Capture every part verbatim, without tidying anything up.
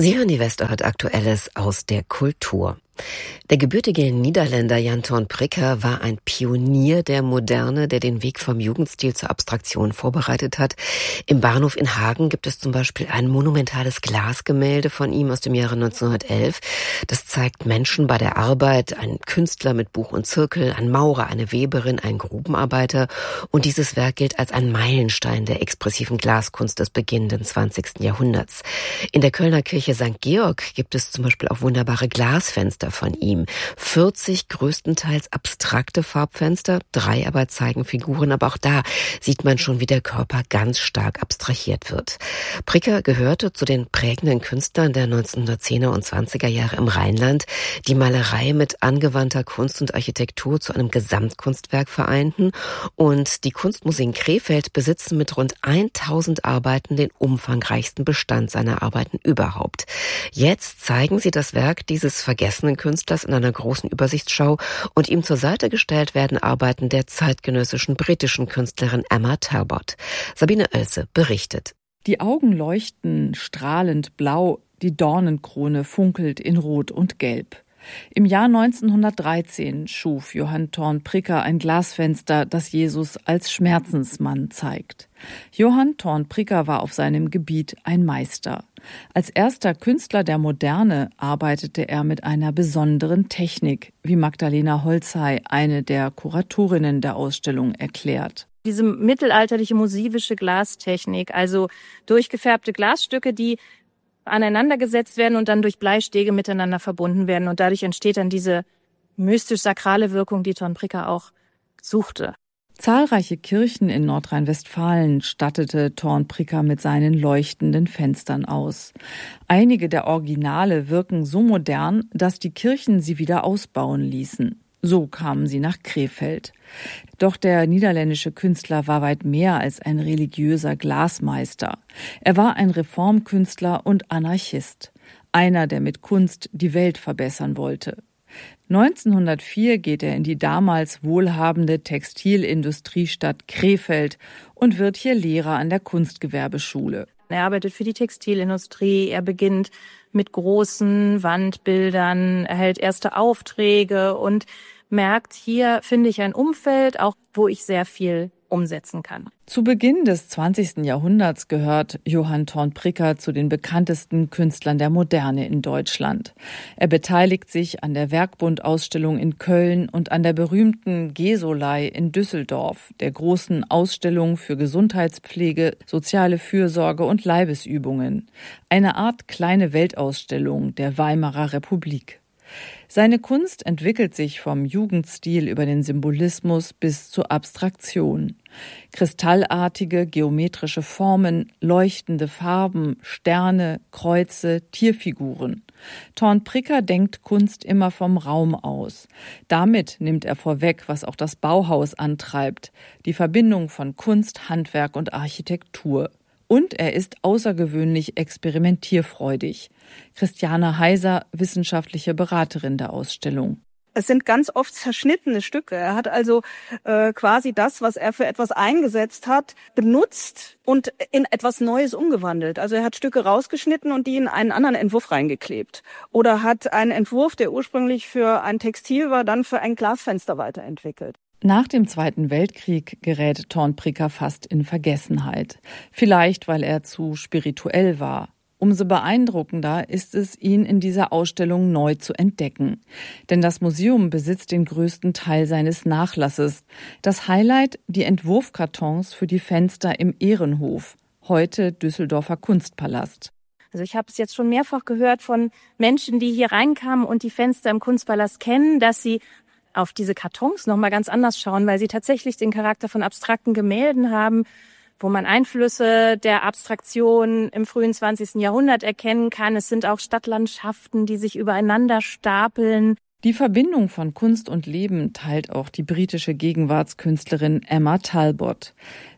Sie hören die Westort Aktuelles aus der Kultur. Der gebürtige Niederländer Jan Thorn Prikker war ein Pionier der Moderne, der den Weg vom Jugendstil zur Abstraktion vorbereitet hat. Im Bahnhof in Hagen gibt es zum Beispiel ein monumentales Glasgemälde von ihm aus dem Jahre neunzehnhundertelf. Das zeigt Menschen bei der Arbeit, einen Künstler mit Buch und Zirkel, ein Maurer, eine Weberin, ein Grubenarbeiter. Und dieses Werk gilt als ein Meilenstein der expressiven Glaskunst des beginnenden zwanzigsten Jahrhunderts. In der Kölner Kirche Sankt Georg gibt es zum Beispiel auch wunderbare Glasfenster von ihm. vierzig größtenteils abstrakte Farbfenster, drei aber zeigen Figuren, aber auch da sieht man schon, wie der Körper ganz stark abstrahiert wird. Prikker gehörte zu den prägenden Künstlern der neunzehnhundertzehner und zwanziger Jahre im Rheinland, die Malerei mit angewandter Kunst und Architektur zu einem Gesamtkunstwerk vereinten, und die Kunstmuseen Krefeld besitzen mit rund tausend Arbeiten den umfangreichsten Bestand seiner Arbeiten überhaupt. Jetzt zeigen sie das Werk dieses vergessenen Künstlers in einer großen Übersichtsschau, und ihm zur Seite gestellt werden Arbeiten der zeitgenössischen britischen Künstlerin Emma Talbot. Sabine Oelze berichtet. Die Augen leuchten strahlend blau, die Dornenkrone funkelt in Rot und Gelb. Im Jahr neunzehnhundertdreizehn schuf Johann Thorn Prikker ein Glasfenster, das Jesus als Schmerzensmann zeigt. Johann Thorn Prikker war auf seinem Gebiet ein Meister. Als erster Künstler der Moderne arbeitete er mit einer besonderen Technik, wie Magdalena Holzhey, eine der Kuratorinnen der Ausstellung, erklärt. Diese mittelalterliche musivische Glastechnik, also durchgefärbte Glasstücke, die aneinandergesetzt werden und dann durch Bleistege miteinander verbunden werden. Und dadurch entsteht dann diese mystisch-sakrale Wirkung, die Thorn Prikker auch suchte. Zahlreiche Kirchen in Nordrhein-Westfalen stattete Thorn Prikker mit seinen leuchtenden Fenstern aus. Einige der Originale wirken so modern, dass die Kirchen sie wieder ausbauen ließen. So kamen sie nach Krefeld. Doch der niederländische Künstler war weit mehr als ein religiöser Glasmeister. Er war ein Reformkünstler und Anarchist. Einer, der mit Kunst die Welt verbessern wollte. neunzehnhundertvier geht er in die damals wohlhabende Textilindustriestadt Krefeld und wird hier Lehrer an der Kunstgewerbeschule. Er arbeitet für die Textilindustrie, er beginnt mit großen Wandbildern, erhält erste Aufträge und merkt, hier finde ich ein Umfeld, auch wo ich sehr viel umsetzen kann. Zu Beginn des zwanzigsten Jahrhunderts gehört Johann Thorn Prikker zu den bekanntesten Künstlern der Moderne in Deutschland. Er beteiligt sich an der Werkbund-Ausstellung in Köln und an der berühmten Gesolei in Düsseldorf, der großen Ausstellung für Gesundheitspflege, soziale Fürsorge und Leibesübungen. Eine Art kleine Weltausstellung der Weimarer Republik. Seine Kunst entwickelt sich vom Jugendstil über den Symbolismus bis zur Abstraktion. Kristallartige geometrische Formen, leuchtende Farben, Sterne, Kreuze, Tierfiguren. Thorn Prikker denkt Kunst immer vom Raum aus. Damit nimmt er vorweg, was auch das Bauhaus antreibt, die Verbindung von Kunst, Handwerk und Architektur. Und er ist außergewöhnlich experimentierfreudig. Christiane Heiser, wissenschaftliche Beraterin der Ausstellung. Es sind ganz oft zerschnittene Stücke. Er hat also äh, quasi das, was er für etwas eingesetzt hat, benutzt und in etwas Neues umgewandelt. Also er hat Stücke rausgeschnitten und die in einen anderen Entwurf reingeklebt. Oder hat einen Entwurf, der ursprünglich für ein Textil war, dann für ein Glasfenster weiterentwickelt. Nach dem Zweiten Weltkrieg gerät Thorn Prikker fast in Vergessenheit. Vielleicht, weil er zu spirituell war. Umso beeindruckender ist es, ihn in dieser Ausstellung neu zu entdecken. Denn das Museum besitzt den größten Teil seines Nachlasses. Das Highlight, die Entwurfkartons für die Fenster im Ehrenhof, heute Düsseldorfer Kunstpalast. Also ich habe es jetzt schon mehrfach gehört von Menschen, die hier reinkamen und die Fenster im Kunstpalast kennen, dass sie auf diese Kartons nochmal ganz anders schauen, weil sie tatsächlich den Charakter von abstrakten Gemälden haben, wo man Einflüsse der Abstraktion im frühen zwanzigsten Jahrhundert erkennen kann. Es sind auch Stadtlandschaften, die sich übereinander stapeln. Die Verbindung von Kunst und Leben teilt auch die britische Gegenwartskünstlerin Emma Talbot.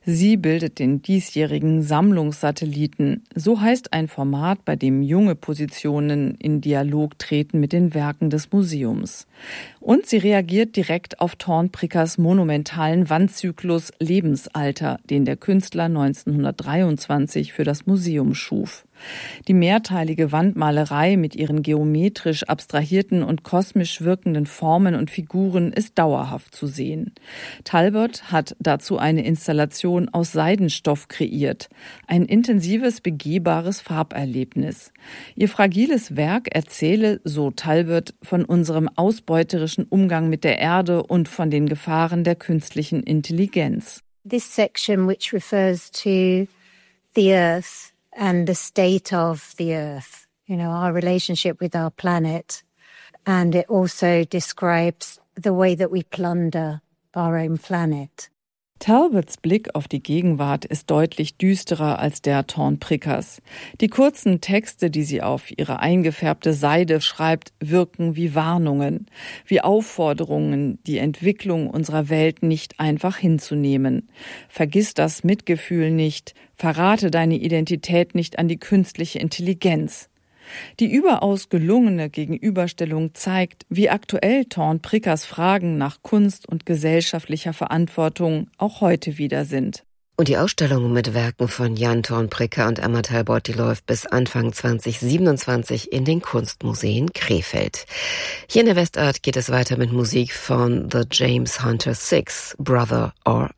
Sie bildet den diesjährigen Sammlungssatelliten. So heißt ein Format, bei dem junge Positionen in Dialog treten mit den Werken des Museums. Und sie reagiert direkt auf Thorn-Prickers monumentalen Wandzyklus Lebensalter, den der Künstler neunzehnhundertdreiundzwanzig für das Museum schuf. Die mehrteilige Wandmalerei mit ihren geometrisch abstrahierten und kosmisch wirkenden Formen und Figuren ist dauerhaft zu sehen. Talbot hat dazu eine Installation aus Seidenstoff kreiert. Ein intensives, begehbares Farberlebnis. Ihr fragiles Werk erzähle, so Talbot, von unserem ausbeuterischen Umgang mit der Erde und von den Gefahren der künstlichen Intelligenz. This section, which refers to the Earth and the state of the Earth, you know, our relationship with our planet. And it also describes the way that we plunder our own planet. Talbots Blick auf die Gegenwart ist deutlich düsterer als der Thorn-Prickers. Die kurzen Texte, die sie auf ihre eingefärbte Seide schreibt, wirken wie Warnungen, wie Aufforderungen, die Entwicklung unserer Welt nicht einfach hinzunehmen. Vergiss das Mitgefühl nicht, verrate deine Identität nicht an die künstliche Intelligenz. Die überaus gelungene Gegenüberstellung zeigt, wie aktuell Thorn-Prickers Fragen nach Kunst und gesellschaftlicher Verantwortung auch heute wieder sind. Und die Ausstellung mit Werken von Jan Thorn-Pricker und Emma Talbot, die läuft bis Anfang zwanzig siebenundzwanzig in den Kunstmuseen Krefeld. Hier in der Westart geht es weiter mit Musik von The James Hunter Six, Brother or